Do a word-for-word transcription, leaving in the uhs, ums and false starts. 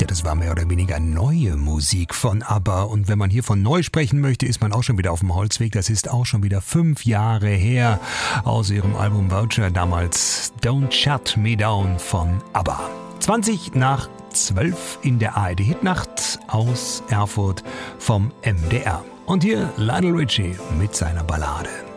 Ja, das war mehr oder weniger neue Musik von ABBA. Und wenn man hier von neu sprechen möchte, ist man auch schon wieder auf dem Holzweg. Das ist auch schon wieder fünf Jahre her aus ihrem Album Voucher, damals Don't Shut Me Down von ABBA. zwanzig nach zwölf in der A R D-Hitnacht aus Erfurt vom M D R. Und hier Lionel Richie mit seiner Ballade.